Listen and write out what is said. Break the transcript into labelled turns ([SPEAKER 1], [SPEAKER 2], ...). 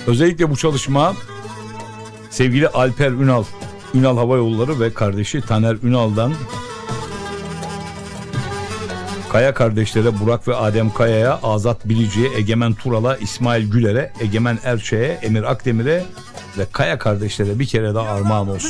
[SPEAKER 1] Özellikle bu çalışma sevgili Alper Ünal, Ünal Hava Yolları ve kardeşi Taner Ünal'dan Kaya kardeşlere, Burak ve Adem Kaya'ya, Azat Bilici'ye, Egemen Tural'a, İsmail Güler'e, Egemen Erçe'ye, Emir Akdemir'e ve Kaya kardeşlere bir kere daha armağan olsun.